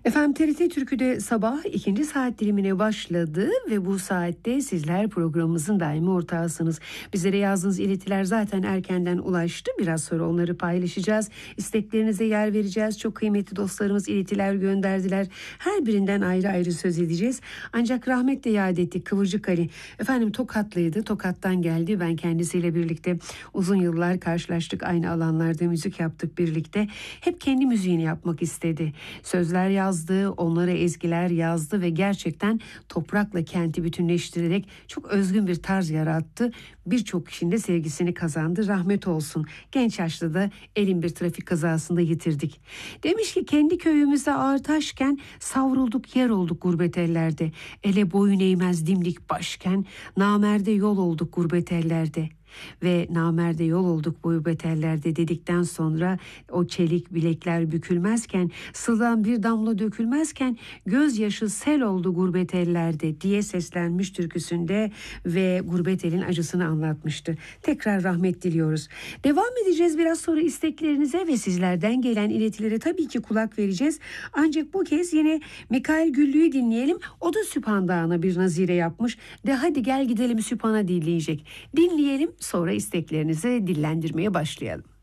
Efendim TRT Türkü'de sabah ikinci saat dilimine başladı ve bu saatte sizler programımızın daimi ortağısınız. Bizlere yazdığınız iletiler zaten erkenden ulaştı. Biraz sonra onları paylaşacağız. İsteklerinize yer vereceğiz. Çok kıymetli dostlarımız iletiler gönderdiler. Her birinden ayrı ayrı söz edeceğiz. Ancak rahmetle yad ettik Kıvırcık Ali. Efendim Tokatlıydı. Tokat'tan geldi. Ben kendisiyle birlikte uzun yıllar karşılaştık. Aynı alanlarda müzik yaptık birlikte. Hep kendi müziğini yapmak istedi. Sözler yazdı, onlara ezgiler yazdı ve gerçekten toprakla kenti bütünleştirerek çok özgün bir tarz yarattı. Birçok kişinin de sevgisini kazandı. Rahmet olsun. Genç yaşta da elin bir trafik kazasında yitirdik. Demiş ki kendi köyümüzde ağır taşken savrulduk yer olduk gurbet ellerde. Ele boyun eğmez dimdik başken namerde yol olduk gurbet ellerde. Ve namerde yol olduk bu betellerde dedikten sonra o çelik bilekler bükülmezken, sılan bir damla dökülmezken gözyaşı sel oldu gurbet ellerde diye seslenmiş türküsünde ve gurbet elin acısını anlatmıştı. Tekrar rahmet diliyoruz. Devam edeceğiz biraz sonra isteklerinize ve sizlerden gelen iletilere tabii ki kulak vereceğiz. Ancak bu kez yine Mikail Güllü'yü dinleyelim. O da Süphan Dağı'na bir nazire yapmış. De hadi gel gidelim Süphan'a dinleyecek. Dinleyelim. Sonra isteklerinizi dillendirmeye başlayalım.